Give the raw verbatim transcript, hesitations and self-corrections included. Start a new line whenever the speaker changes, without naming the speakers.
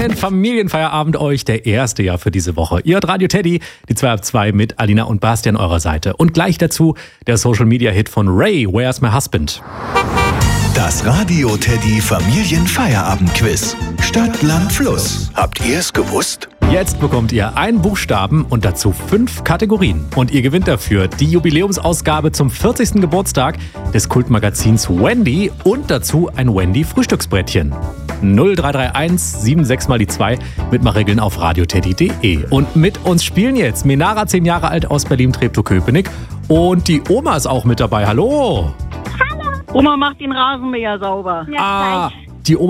Guten Familienfeierabend euch, der erste ja für diese Woche. Ihr hört Radio Teddy, die zwei ab zwei mit Alina und Basti an eurer Seite. Und gleich dazu der Social-Media-Hit von Ray, Where's My Husband?
Das Radio Teddy Familienfeierabend-Quiz. Stadt, Land, Fluss. Habt ihr es gewusst?
Jetzt bekommt ihr einen Buchstaben und dazu fünf Kategorien. Und ihr gewinnt dafür die Jubiläumsausgabe zum vierzigsten Geburtstag des Kultmagazins Wendy und dazu ein Wendy-Frühstücksbrettchen. null drei drei eins sieben sechs mal die zwei, Mitmachregeln auf radioteddy punkt de. Und mit uns spielen jetzt Menara, zehn Jahre alt, aus Berlin-Treptow-Köpenick. Und die Oma ist auch mit dabei. Hallo!
Oma macht den Rasenmäher sauber.
Ah,